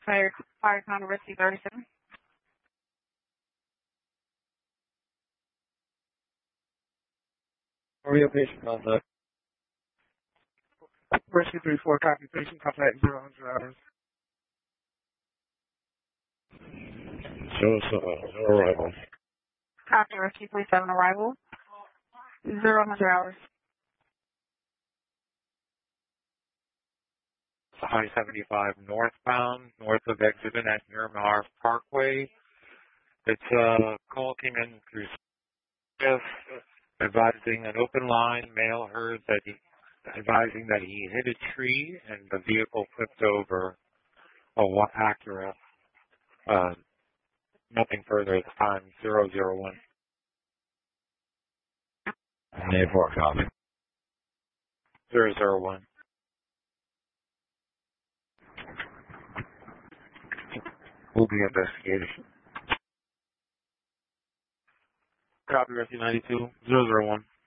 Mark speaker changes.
Speaker 1: Fire County Rescue 37.
Speaker 2: Real patient contact.
Speaker 3: Rescue 34, copy patient contact 0 hours.
Speaker 2: No arrival.
Speaker 1: Copy Rescue 37 arrival 0 hours.
Speaker 4: I-75 northbound, north of exit at Miramar Parkway. It's a call came in through Smith advising an open line. Male heard that advising that he hit a tree and the vehicle flipped over a Acura. Nothing further at the time. 001.
Speaker 2: A4 copy.
Speaker 4: 001. Will be investigated. Copy Rescue 92. 001.